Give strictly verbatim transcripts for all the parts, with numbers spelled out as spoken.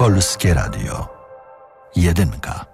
Polskie Radio. Jedynka.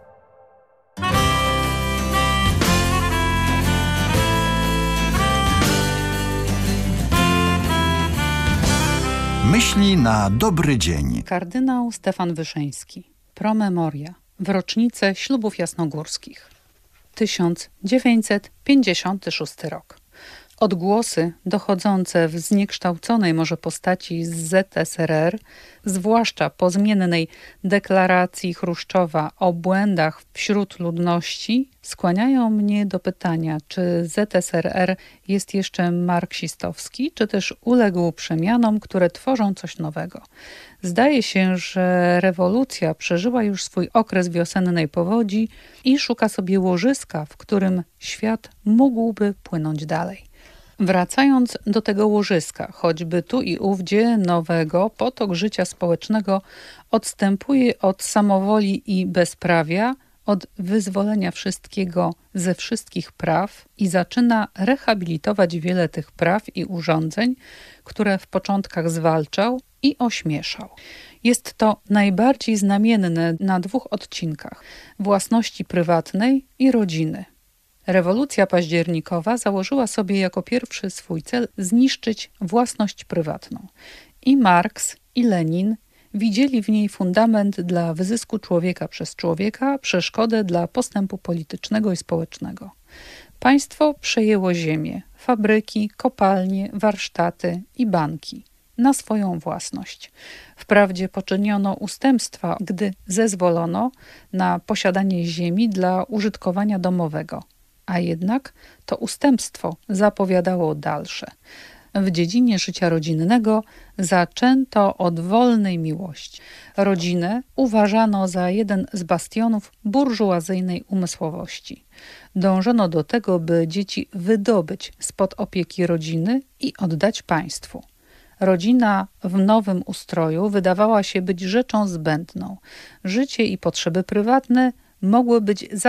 Myśli na dobry dzień. Kardynał Stefan Wyszyński. Pro memoria. W rocznicę ślubów jasnogórskich. tysiąc dziewięćset pięćdziesiąty szósty rok. Odgłosy dochodzące w zniekształconej może postaci z Z S R R, zwłaszcza po zmiennej deklaracji Chruszczowa o błędach wśród ludności, skłaniają mnie do pytania, czy Z S R R jest jeszcze marksistowski, czy też uległ przemianom, które tworzą coś nowego. Zdaje się, że rewolucja przeżyła już swój okres wiosennej powodzi i szuka sobie łożyska, w którym świat mógłby płynąć dalej. Wracając do tego łożyska, choćby tu i ówdzie nowego, potok życia społecznego odstępuje od samowoli i bezprawia, od wyzwolenia wszystkiego ze wszystkich praw i zaczyna rehabilitować wiele tych praw i urządzeń, które w początkach zwalczał i ośmieszał. Jest to najbardziej znamienne na dwóch odcinkach – własności prywatnej i rodziny. Rewolucja październikowa założyła sobie jako pierwszy swój cel zniszczyć własność prywatną. I Marks, i Lenin widzieli w niej fundament dla wyzysku człowieka przez człowieka, przeszkodę dla postępu politycznego i społecznego. Państwo przejęło ziemię, fabryki, kopalnie, warsztaty i banki na swoją własność. Wprawdzie poczyniono ustępstwa, gdy zezwolono na posiadanie ziemi dla użytkowania domowego. A jednak to ustępstwo zapowiadało dalsze. W dziedzinie życia rodzinnego zaczęto od wolnej miłości. Rodzinę uważano za jeden z bastionów burżuazyjnej umysłowości. Dążono do tego, by dzieci wydobyć spod opieki rodziny i oddać państwu. Rodzina w nowym ustroju wydawała się być rzeczą zbędną. Życie i potrzeby prywatne mogły być